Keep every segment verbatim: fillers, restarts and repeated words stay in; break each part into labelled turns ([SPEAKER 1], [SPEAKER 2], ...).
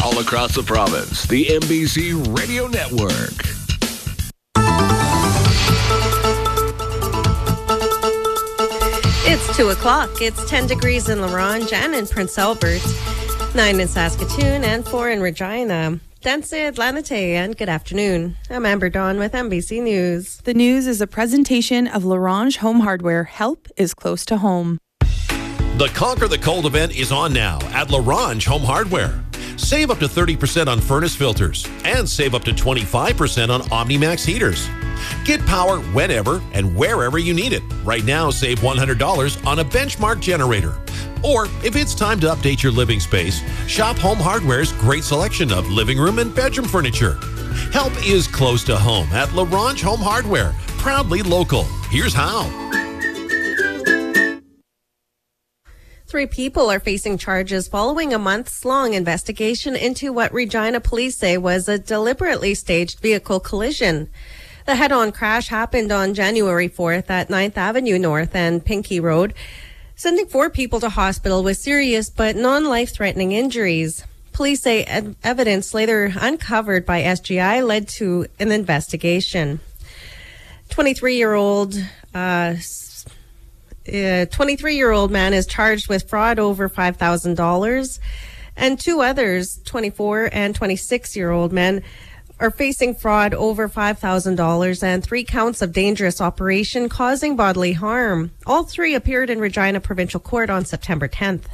[SPEAKER 1] all across the province. The M B C Radio Network.
[SPEAKER 2] It's two o'clock. It's ten degrees in La Ronge and in Prince Albert, nine in Saskatoon, and four in Regina. Danse Atlanite, and good afternoon. I'm Amber Dawn with M B C News.
[SPEAKER 3] The news is a presentation of La Ronge Home Hardware. Help is close to home.
[SPEAKER 4] The Conquer the Cold event is on now at La Ronge Home Hardware. Save up to thirty percent on furnace filters and save up to twenty-five percent on OmniMax heaters. Get power whenever and wherever you need it. Right now, save one hundred dollars on a Benchmark generator. Or if it's time to update your living space, shop Home Hardware's great selection of living room and bedroom furniture. Help is close to home at La Ronge Home Hardware. Proudly local. Here's how.
[SPEAKER 2] Three people are facing charges following a months-long investigation into what Regina police say was a deliberately staged vehicle collision. The head-on crash happened on January fourth at ninth Avenue North and Pinkey Road, sending four people to hospital with serious but non-life-threatening injuries. Police say ed- evidence later uncovered by S G I led to an investigation. twenty-three-year-old uh, uh, twenty-three-year-old man is charged with fraud over five thousand dollars, and two others, twenty-four and twenty-six-year-old men, are facing fraud over five thousand dollars and three counts of dangerous operation causing bodily harm. All three appeared in Regina Provincial Court on September tenth.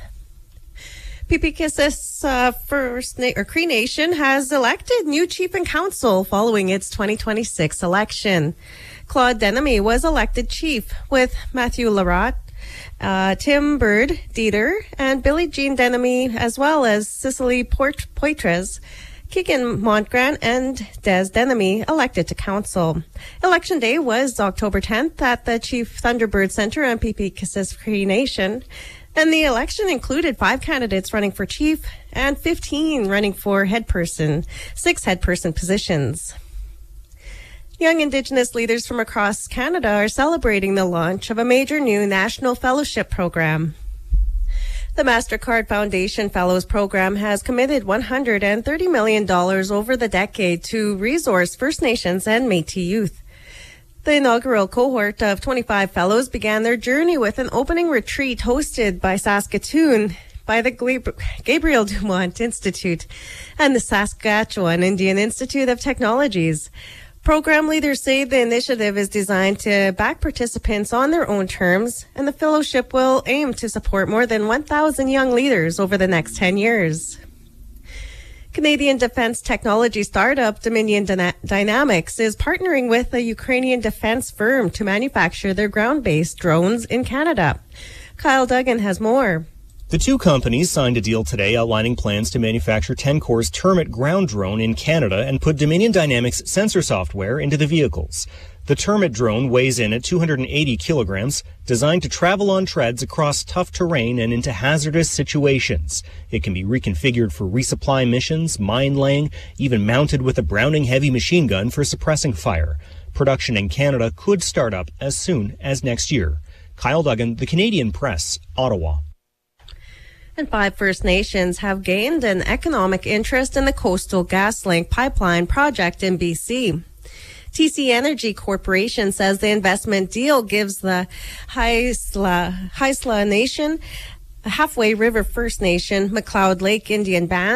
[SPEAKER 2] Pipikissis uh, First Na- or Cree Nation has elected new chief and council following its twenty twenty-six election. Claude Denemy was elected chief with Matthew Larat, uh, Tim Bird Dieter, and Billie Jean Denemy, as well as Cicely Port- Poitres, Keegan Montgrant, and Des Denemy elected to council. Election day was October tenth at the Chief Thunderbird Centre on Pipikissis Cree Nation, and the election included five candidates running for chief and fifteen running for head person, six head person positions. Young Indigenous leaders from across Canada are celebrating the launch of a major new national fellowship program. The MasterCard Foundation Fellows Program has committed one hundred thirty million dollars over the decade to resource First Nations and Métis youth. The inaugural cohort of twenty-five fellows began their journey with an opening retreat hosted by Saskatoon by the Gabriel Dumont Institute and the Saskatchewan Indian Institute of Technologies. Program leaders say the initiative is designed to back participants on their own terms, and the fellowship will aim to support more than one thousand young leaders over the next ten years. Canadian defense technology startup Dominion Dyna- Dynamics is partnering with a Ukrainian defense firm to manufacture their ground-based drones in Canada. Kyle Duggan has more.
[SPEAKER 5] The two companies signed a deal today outlining plans to manufacture Tencor's Termit ground drone in Canada and put Dominion Dynamics sensor software into the vehicles. The Termit drone weighs in at two hundred eighty kilograms, designed to travel on treads across tough terrain and into hazardous situations. It can be reconfigured for resupply missions, mine laying, even mounted with a Browning heavy machine gun for suppressing fire. Production in Canada could start up as soon as next year. Kyle Duggan, The Canadian Press, Ottawa.
[SPEAKER 2] And five First Nations have gained an economic interest in the Coastal GasLink pipeline project in B C. T C Energy Corporation says the investment deal gives the Haisla, Haisla Nation, Halfway River First Nation, McLeod Lake Indian Band,